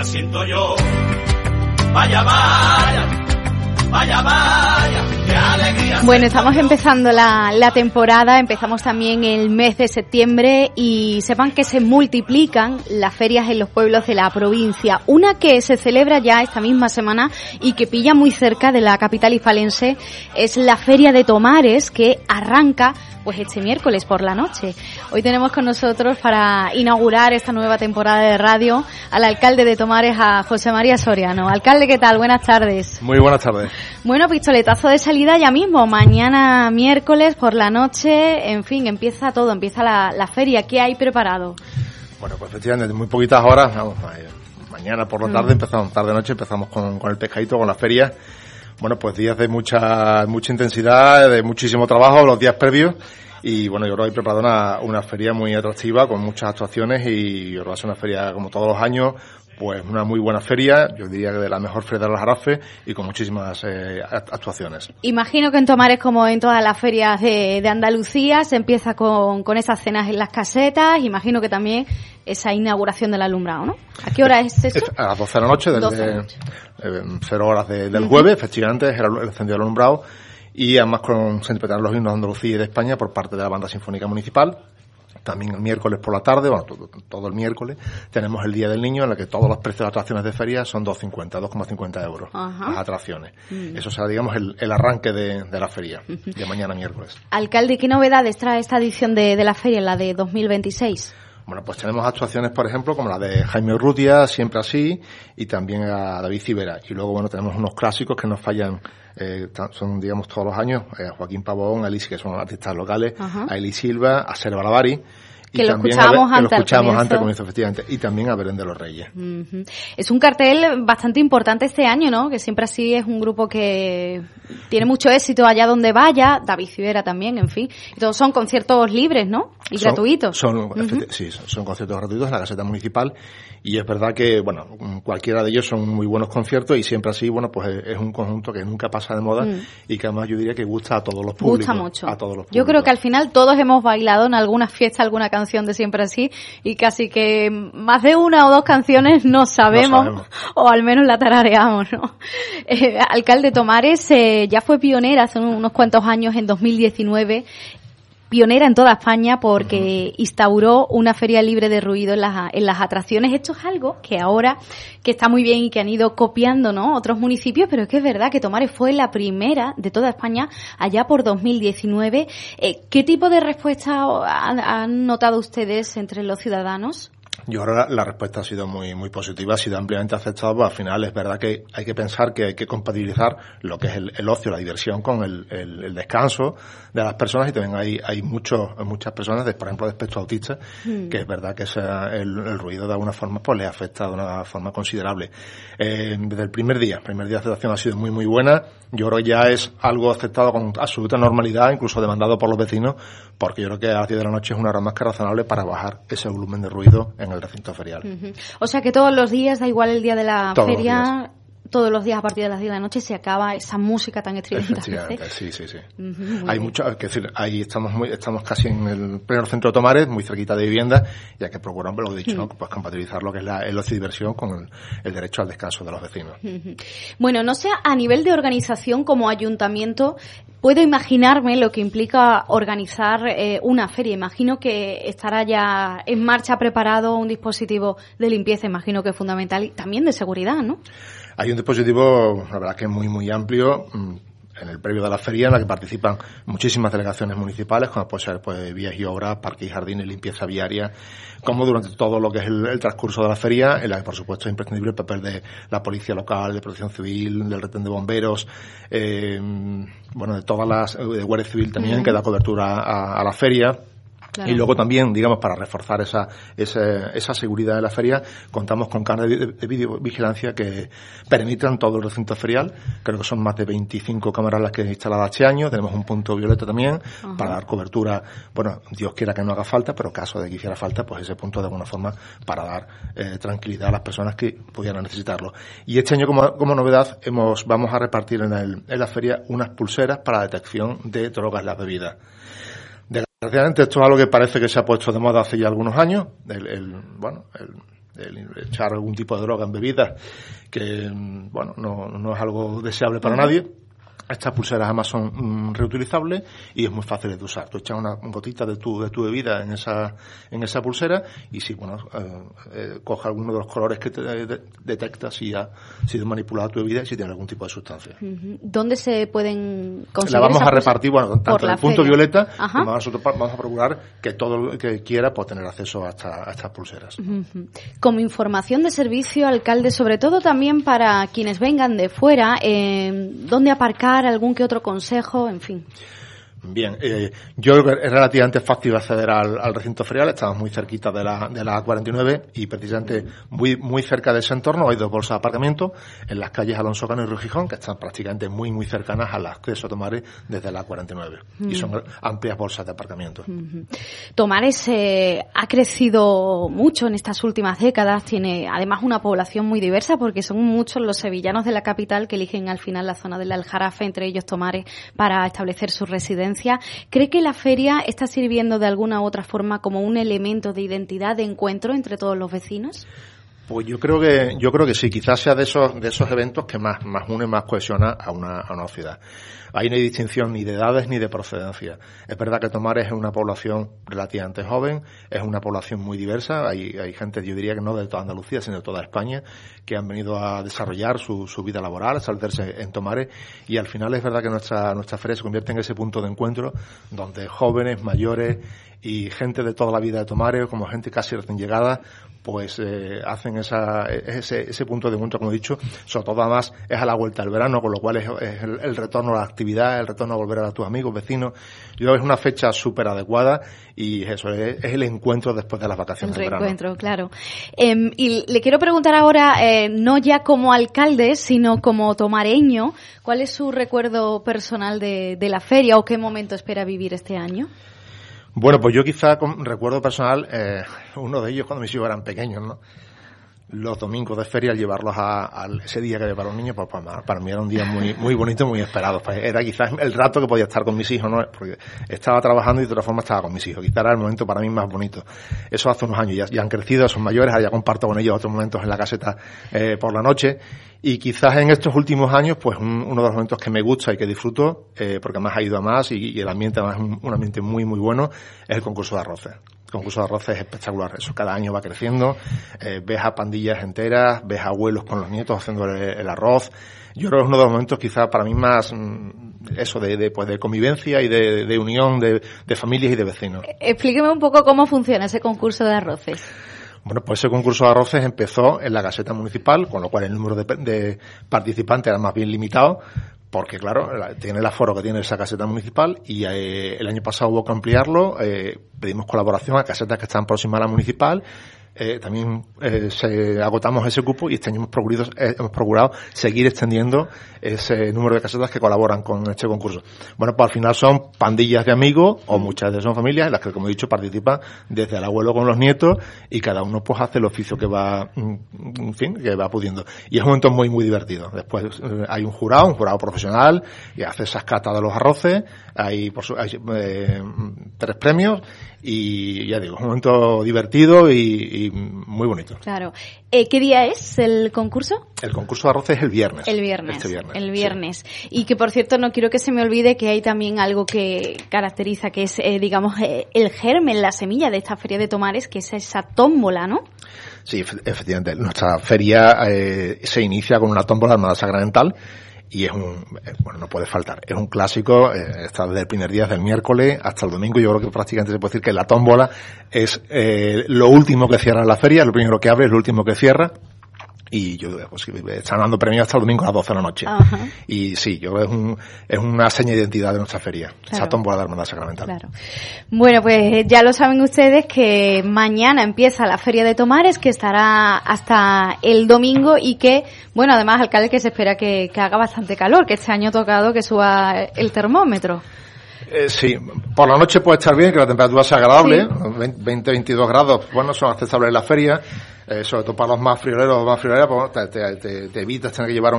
alegría siento yo. Vaya, vaya, vaya, vaya, qué alegría. Bueno, estamos empezando la temporada, empezamos también el mes de septiembre y sepan que se multiplican las ferias en los pueblos de la provincia. Una que se celebra ya esta misma semana y que pilla muy cerca de la capital hispalense es la Feria de Tomares, que arranca pues este miércoles por la noche. Hoy tenemos con nosotros para inaugurar esta nueva temporada de radio al alcalde de Tomares, a José María Soriano. Alcalde, ¿qué tal? Buenas tardes. Muy buenas tardes. Bueno, pistoletazo de salida ya mismo, mañana miércoles por la noche, en fin, empieza todo, empieza la feria. ¿Qué hay preparado? Bueno, pues efectivamente, muy poquitas horas, vamos, mañana por la tarde, empezamos tarde-noche, empezamos con el pescadito, con la feria. Bueno, pues días de mucha intensidad, de muchísimo trabajo, los días previos. Y bueno, yo creo que he preparado una feria muy atractiva, con muchas actuaciones, y yo creo que va a ser una feria como todos los años, pues una muy buena feria, yo diría que de la mejor feria de los Jarafes, y con muchísimas actuaciones. Imagino que en Tomares, como en todas las ferias de Andalucía, se empieza con esas cenas en las casetas, imagino que también esa inauguración del alumbrado, ¿no? ¿A qué hora es eso? A las 12 de la noche, desde 0 horas del jueves, efectivamente, es el encendido del alumbrado, y además se interpretarán los himnos de Andalucía y de España por parte de la Banda Sinfónica Municipal. También el miércoles por la tarde, bueno, todo el miércoles, tenemos el Día del Niño, en el que todos los precios de atracciones de feria son 2,50 euros. Ajá. Las atracciones. Eso será, digamos, el arranque de la feria, de mañana miércoles. Alcalde, ¿qué novedades trae esta edición de la feria, la de 2026? Bueno, pues tenemos actuaciones, por ejemplo, como la de Jaime Urrutia, Siempre Así, y también a David Civera. Y luego, bueno, tenemos unos clásicos que nos fallan, son, digamos, todos los años, a Joaquín Pavón, a Elisi, que son artistas locales, ajá, a Eli Silva, a Ser Balavari. Que lo escuchábamos antes al comienzo, efectivamente, y también a Belén de los Reyes. Uh-huh. Es un cartel bastante importante este año, ¿no? Que Siempre Así es un grupo que tiene mucho éxito allá donde vaya, David Civera también, en fin. Y todos son conciertos libres, ¿no? Y gratuitos. Sí, son conciertos gratuitos en la caseta municipal, y es verdad que, bueno, cualquiera de ellos son muy buenos conciertos, y Siempre Así, bueno, pues es un conjunto que nunca pasa de moda y que además yo diría que gusta a todos los públicos. Gusta mucho. A todos los públicos. Yo creo que al final todos hemos bailado en alguna fiesta, alguna canción de Siempre Así, y casi que más de una o dos canciones no sabemos. O al menos la tarareamos, ¿no? Alcalde, Tomares ya fue pionera hace unos cuantos años, en 2019, pionera en toda España porque instauró una feria libre de ruido en las atracciones. Esto es algo que ahora, que está muy bien y que han ido copiando, ¿no?, otros municipios, pero es que es verdad que Tomares fue la primera de toda España allá por 2019. ¿Qué tipo de respuesta han notado ustedes entre los ciudadanos? Yo creo que la respuesta ha sido muy positiva, ha sido ampliamente aceptada. Pues al final es verdad que hay que pensar que hay que compatibilizar lo que es el ocio, la diversión, con el descanso de las personas, y también hay muchas personas, por ejemplo, de espectro autista, que es verdad que el ruido de alguna forma pues les afecta de una forma considerable. Desde el primer día de aceptación ha sido muy buena. Yo creo que ya es algo aceptado con absoluta normalidad, incluso demandado por los vecinos, porque yo creo que a las 10 de la noche es una hora más que razonable para bajar ese volumen de ruido en el recinto ferial. Uh-huh. O sea que todos los días, da igual el día de la feria, todos los días a partir de las 10 de la noche se acaba esa música tan estridente. Sí. Uh-huh, hay mucho, es decir, ahí estamos casi en el pleno centro de Tomares, muy cerquita de vivienda, y hay que procurar, lo he dicho, ¿no?, pues compatibilizar lo que es el ocio y diversión con el derecho al descanso de los vecinos. Uh-huh. Bueno, no sé, a nivel de organización como ayuntamiento, puedo imaginarme lo que implica organizar una feria. Imagino que estará ya en marcha, preparado un dispositivo de limpieza, imagino que es fundamental, y también de seguridad, ¿no? Hay un dispositivo, la verdad, que es muy amplio, en el previo de la feria, en la que participan muchísimas delegaciones municipales, como puede ser pues vías y obras, parques y jardines, limpieza viaria, como durante todo lo que es el transcurso de la feria, en la que por supuesto es imprescindible el papel de la policía local, de protección civil, del retén de bomberos, de todas las, de Guardia Civil también, que da cobertura a la feria. Claro. Y luego también, digamos, para reforzar esa seguridad de la feria, contamos con cámaras de videovigilancia que penetran todo el recinto ferial. Creo que son más de 25 cámaras las que he instalado este año. Tenemos un punto violeta también, uh-huh, para dar cobertura. Bueno, Dios quiera que no haga falta, pero caso de que hiciera falta, pues ese punto de alguna forma para dar tranquilidad a las personas que pudieran necesitarlo. Y este año, como novedad, vamos a repartir en la feria unas pulseras para la detección de drogas en las bebidas. Desgraciadamente esto es algo que parece que se ha puesto de moda hace ya algunos años. el echar algún tipo de droga en bebidas, que, bueno, no es algo deseable para nadie. Estas pulseras además son reutilizables y es muy fácil de usar. Tú echas una gotita de tu bebida en esa pulsera y si, bueno, coge alguno de los colores que te detecta si ha sido manipulada tu bebida y si tiene algún tipo de sustancia. ¿Dónde se pueden conseguir? La vamos a repartir, bueno, tanto en el punto violeta, Ajá. como nosotros vamos a procurar que todo el que quiera pueda tener acceso a estas pulseras. Como información de servicio, alcalde, sobre todo también para quienes vengan de fuera, ¿dónde aparcar? ¿Algún que otro consejo? En fin. Bien, yo creo que es relativamente fácil acceder al recinto ferial. Estamos muy cerquita de la A49 y precisamente muy cerca de ese entorno hay 2 bolsas de aparcamiento en las calles Alonso Cano y Río Gijón, que están prácticamente muy cercanas al acceso a Tomares desde la A49 y son amplias bolsas de aparcamiento. Tomares ha crecido mucho en estas últimas décadas, tiene además una población muy diversa porque son muchos los sevillanos de la capital que eligen al final la zona del Aljarafe, entre ellos Tomares, para establecer su residencia. ¿Cree que la feria está sirviendo de alguna u otra forma como un elemento de identidad, de encuentro entre todos los vecinos? Pues yo creo que sí, quizás sea de esos eventos que más une, más cohesiona a una ciudad. Ahí no hay distinción ni de edades ni de procedencia. Es verdad que Tomares es una población relativamente joven, es una población muy diversa. Hay gente, yo diría que no de toda Andalucía, sino de toda España, que han venido a desarrollar su vida laboral, a establecerse en Tomares. Y al final es verdad que nuestra feria se convierte en ese punto de encuentro donde jóvenes, mayores y gente de toda la vida de Tomares, como gente casi recién llegada, pues hacen ese punto de encuentro, como he dicho. Sobre todo además es a la vuelta del verano, con lo cual es el retorno a la actividad, el retorno a volver a tus amigos, vecinos. Yo creo que es una fecha súper adecuada y eso es el encuentro después de las vacaciones de verano. El reencuentro, claro. Y le quiero preguntar ahora, no ya como alcalde, sino como tomareño, ¿cuál es su recuerdo personal de la feria o qué momento espera vivir este año? Bueno, pues yo quizá con recuerdo personal, uno de ellos cuando mis hijos eran pequeños, ¿no? Los domingos de feria, al llevarlos a ese día que había para los niños, pues para mí era un día muy bonito, muy esperado. Pues era quizás el rato que podía estar con mis hijos, ¿no? Porque estaba trabajando y de otra forma estaba con mis hijos. Quizás era el momento para mí más bonito. Eso hace unos años, ya han crecido, son mayores, ahora ya comparto con ellos otros momentos en la caseta por la noche. Y quizás en estos últimos años, pues uno de los momentos que me gusta y que disfruto, porque además ha ido a más y el ambiente además es un ambiente muy bueno, es el concurso de arroces. El concurso de arroces es espectacular, eso cada año va creciendo, ves a pandillas enteras, ves a abuelos con los nietos haciendo el arroz. Yo creo que es uno de los momentos quizás para mí más eso de convivencia y de unión de familias y de vecinos. Explíqueme un poco cómo funciona ese concurso de arroces. Bueno, pues ese concurso de arroces empezó en la caseta municipal, con lo cual el número de participantes era más bien limitado, porque claro, tiene el aforo que tiene esa caseta municipal y el año pasado hubo que ampliarlo, pedimos colaboración a casetas que están próximas a la municipal, también agotamos ese cupo y este año hemos procurado seguir extendiendo ese número de casetas que colaboran con este concurso. Bueno, pues al final son pandillas de amigos o muchas de ellas son familias en las que, como he dicho, participan desde el abuelo con los nietos y cada uno pues hace el oficio que va, en fin, que va pudiendo. Y es un momento muy divertido. Después hay un jurado profesional que hace esas catas de los arroces, hay 3 premios y ya digo, es un momento divertido y muy bonito. Claro. ¿Qué día es el concurso? El concurso de arroces es el viernes. El viernes. Sí. Y que, por cierto, no quiero que se me olvide que hay también algo que caracteriza, que es, digamos, el germen, la semilla de esta feria de Tomares, que es esa tómbola, ¿no? Sí, efectivamente. Nuestra feria se inicia con una tómbola de Hermandad Sacramental y es bueno, no puede faltar. Es un clásico, está desde el primer día, desde el miércoles hasta el domingo. Yo creo que prácticamente se puede decir que la tómbola es lo último que cierra la feria, lo primero que abre es lo último que cierra. Y yo, pues, están dando premios hasta el domingo a las 12 de la noche. Ajá. Y sí, yo creo que es una seña de identidad de nuestra feria, claro. Esa tómbola de Hermandad Sacramental. Claro. Bueno, pues ya lo saben ustedes que mañana empieza la Feria de Tomares, que estará hasta el domingo y que, bueno, además, alcalde, que se espera que haga bastante calor, que este año ha tocado que suba el termómetro. Sí, por la noche puede estar bien, que la temperatura sea agradable, sí. 20-22 grados, bueno, son aceptables en la feria, sobre todo para los más frioleros o más frioleras, pues te evitas tener que llevar